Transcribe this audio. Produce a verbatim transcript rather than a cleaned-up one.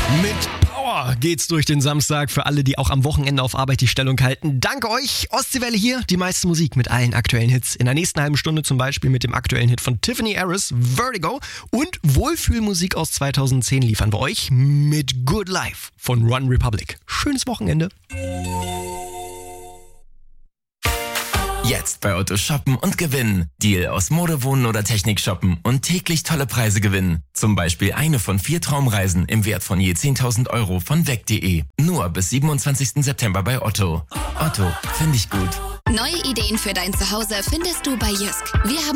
Mit Power geht's durch den Samstag für alle, die auch am Wochenende auf Arbeit die Stellung halten. Danke euch. Ostseewelle hier, die meiste Musik mit allen aktuellen Hits. In der nächsten halben Stunde zum Beispiel mit dem aktuellen Hit von Tiffany Harris, Vertigo. Und Wohlfühlmusik aus zweitausendzehn liefern wir euch mit Good Life von One Republic. Schönes Wochenende. Jetzt bei Otto shoppen und gewinnen. Deal aus Mode, Wohnen oder Technik shoppen und täglich tolle Preise gewinnen. Zum Beispiel eine von vier Traumreisen im Wert von je zehntausend Euro von weg punkt de. Nur bis siebenundzwanzigsten September bei Otto. Otto, finde ich gut. Neue Ideen für dein Zuhause findest du bei Jysk. Wir haben